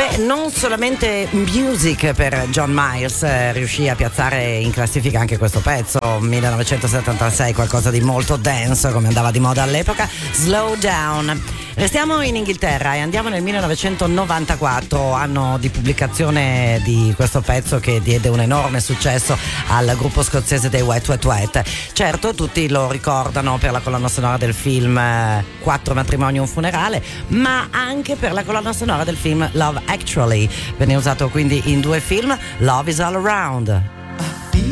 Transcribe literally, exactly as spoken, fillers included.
E non solamente music per John Miles, eh, riuscì a piazzare in classifica anche questo pezzo, millenovecentosettantasei, qualcosa di molto dance come andava di moda all'epoca, Slow Down. Restiamo in Inghilterra e andiamo nel millenovecentonovantaquattro, anno di pubblicazione di questo pezzo che diede un enorme successo al gruppo scozzese dei Wet Wet Wet. Certo, tutti lo ricordano per la colonna sonora del film eh, Quattro matrimoni e un funerale, ma anche per la colonna sonora del film Love Actually. Venne usato quindi in due film, Love is All Around.